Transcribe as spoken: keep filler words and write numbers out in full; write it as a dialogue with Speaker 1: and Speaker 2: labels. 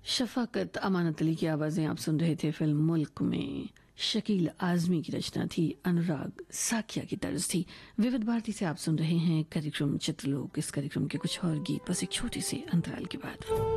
Speaker 1: शफाकत अमानत अली की आवाज़ें आप सुन रहे थे फिल्म मुल्क में। शकील आजमी की रचना थी, अनुराग साकिया की तर्ज थी। विविध भारती से आप सुन रहे हैं कार्यक्रम चित्रलोक। इस कार्यक्रम के कुछ और गीत बस एक छोटे से अंतराल के बाद।